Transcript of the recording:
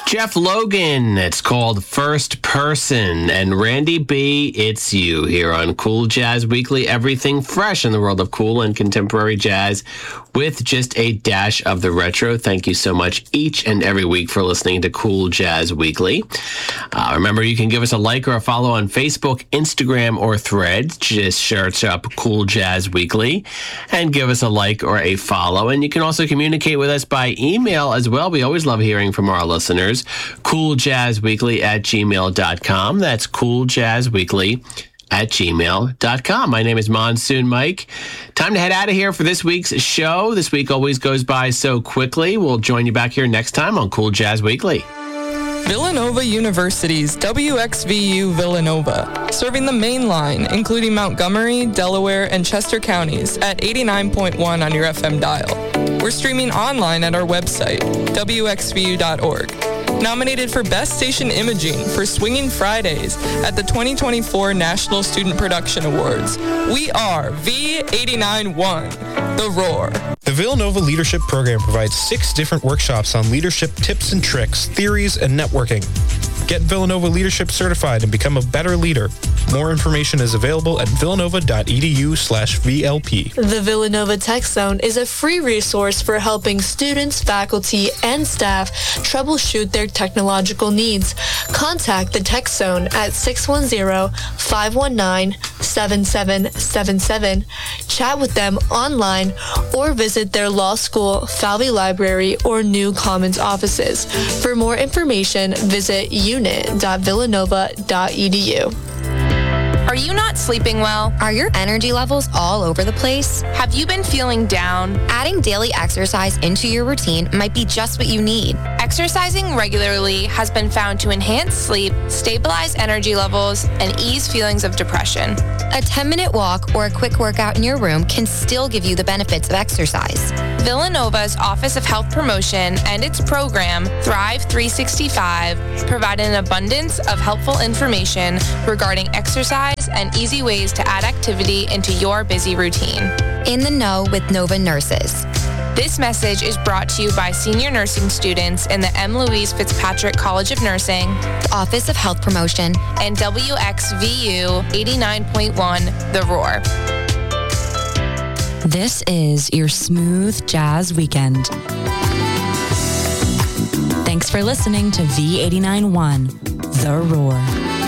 Jeff Logan, it's called First Person. And Randy B, it's you here on Cool Jazz Weekly. Everything fresh in the world of cool and contemporary jazz with just a dash of the retro. Thank you so much each and every week for listening to Cool Jazz Weekly. Remember, you can give us a like or a follow on Facebook, Instagram, or Threads. Just search up Cool Jazz Weekly and give us a like or a follow. And you can also communicate with us by email as well. We always love hearing from our listeners. cooljazzweekly@gmail.com. That's cooljazzweekly@gmail.com. My name is Monsoon Mike. Time to head out of here for this week's show. This week always goes by so quickly. We'll join you back here next time on Cool Jazz Weekly. Villanova University's WXVU Villanova, serving the main line, including Montgomery, Delaware, and Chester counties at 89.1 on your FM dial. We're streaming online at our website, wxvu.org. Nominated for Best Station Imaging for Swinging Fridays at the 2024 National Student Production Awards. We are V89.1, The Roar. The Villanova Leadership Program provides 6 different workshops on leadership tips and tricks, theories, and networking. Get Villanova Leadership certified and become a better leader. More information is available at villanova.edu/VLP. The Villanova Tech Zone is a free resource for helping students, faculty, and staff troubleshoot their technological needs. Contact the Tech Zone at 610-519-7777. Chat with them online or visit their law school, Falvey Library, or New Commons offices. For more information, visit unit.villanova.edu. Are you not sleeping well? Are your energy levels all over the place? Have you been feeling down? Adding daily exercise into your routine might be just what you need. Exercising regularly has been found to enhance sleep, stabilize energy levels, and ease feelings of depression. A 10-minute walk or a quick workout in your room can still give you the benefits of exercise. Villanova's Office of Health Promotion and its program, Thrive 365, provide an abundance of helpful information regarding exercise and easy ways to add activity into your busy routine. In the know with Nova Nurses. This message is brought to you by senior nursing students in the M. Louise Fitzpatrick College of Nursing, the Office of Health Promotion, and WXVU 89.1 The Roar. This is your smooth jazz weekend. Thanks for listening to V89.1 The Roar.